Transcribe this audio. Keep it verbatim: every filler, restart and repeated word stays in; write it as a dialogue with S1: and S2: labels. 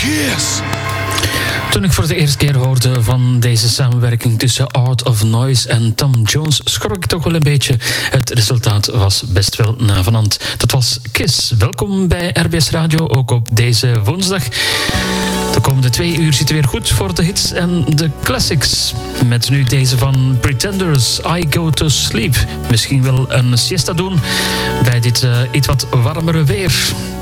S1: Kiss.
S2: Toen ik voor de eerste keer hoorde van deze samenwerking tussen Art of Noise en Tom Jones, schrok ik toch wel een beetje. Het resultaat was best wel navenant. Dat was Kiss. Welkom bij R B S Radio, ook op deze woensdag. De komende twee uur zitten weer goed voor de hits en de classics. Met nu deze van Pretenders, I Go To Sleep. Misschien wel een siesta doen bij dit uh, iets wat warmere weer.